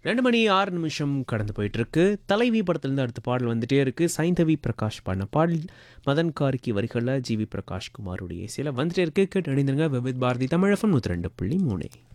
2 மணி 6 நிமிஷம் கடந்து போயிட்டுருக்கு. தலைவி படத்துலேருந்து அடுத்த பாடல் வந்துட்டே இருக்கு. சைந்தவி பிரகாஷ் பாடின பாடல். மதன் கார்கி வரிகளில் ஜிவி பிரகாஷ் குமாருடைய இசையில் வந்துட்டே இருக்கு. கேட்டு அணிந்திருங்க விவித் பாரதி தமிழ் FM 102.3.